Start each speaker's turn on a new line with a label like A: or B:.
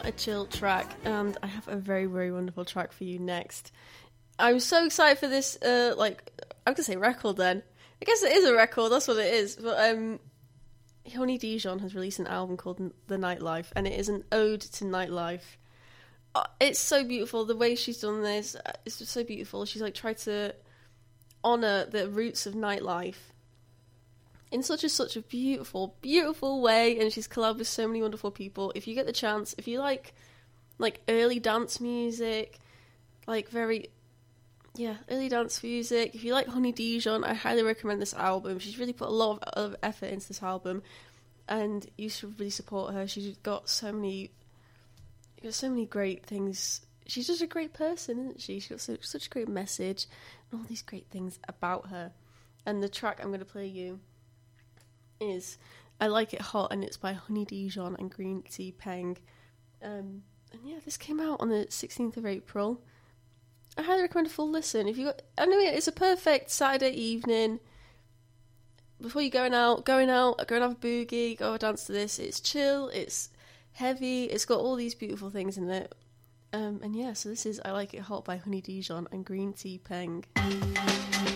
A: What a chill track, and I have a very, very wonderful track for you next. I'm so excited for this, I'm going to say record then. I guess it is a record, that's what it is. But Honey Dijon has released an album called The Nightlife, and it is an ode to nightlife. It's so beautiful, the way she's done this, it's just so beautiful. She's tried to honour the roots of nightlife in such a beautiful, beautiful way, and she's collabed with so many wonderful people. If you get the chance, if you like early dance music, early dance music, if you like Honey Dijon, I highly recommend this album. She's really put a lot of effort into this album, and you should really support her. She's got so many great things. She's just a great person, isn't she? She's got such a great message, and all these great things about her. And the track I'm going to play you is I Like It Hot, and it's by Honey Dijon and Green Tea Peng. And yeah, this came out on the 16th of April. I highly recommend a full listen. It's a perfect Saturday evening. Before you're going out, go and have a boogie, go dance to this. It's chill, it's heavy, it's got all these beautiful things in it. So this is I Like It Hot by Honey Dijon and Green Tea Peng.